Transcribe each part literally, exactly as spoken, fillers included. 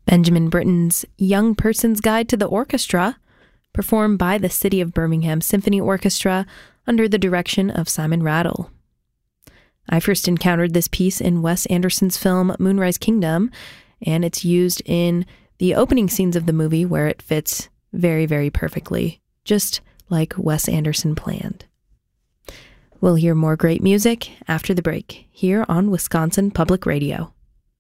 Benjamin Britten's Young Person's Guide to the Orchestra, performed by the City of Birmingham Symphony Orchestra under the direction of Simon Rattle. I first encountered this piece in Wes Anderson's film Moonrise Kingdom, and it's used in the opening scenes of the movie where it fits very, very perfectly, just like Wes Anderson planned. We'll hear more great music after the break here on Wisconsin Public Radio.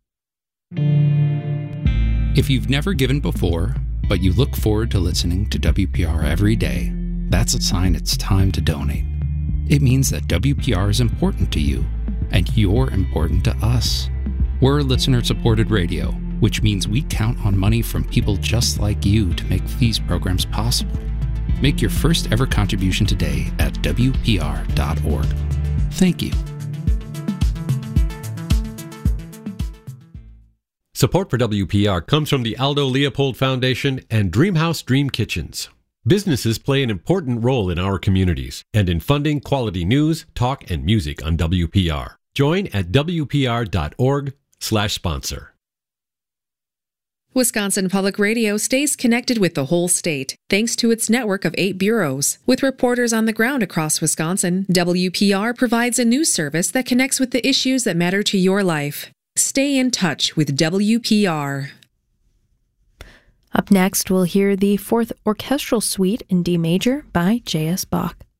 If you've never given before, but you look forward to listening to W P R every day, that's a sign it's time to donate. It means that W P R is important to you, and you're important to us. We're listener-supported radio, which means we count on money from people just like you to make these programs possible. Make your first ever contribution today at W P R dot org. Thank you. Support for W P R comes from the Aldo Leopold Foundation and Dreamhouse Dream Kitchens. Businesses play an important role in our communities and in funding quality news, talk, and music on W P R. Join at W P R dot org slash sponsor. Wisconsin Public Radio stays connected with the whole state, thanks to its network of eight bureaus. With reporters on the ground across Wisconsin, W P R provides a news service that connects with the issues that matter to your life. Stay in touch with W P R. Up next, we'll hear the Fourth Orchestral Suite in D major by J S. Bach.